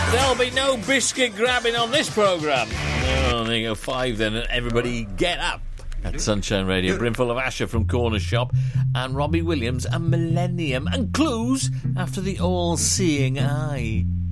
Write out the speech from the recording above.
There'll be no biscuit grabbing on this programme. Oh, there you go, 5 then, and everybody get up. At Sunshine Radio, brimful of Asher from Corner Shop, and Robbie Williams and Millennium, and Clues after the All-Seeing Eye.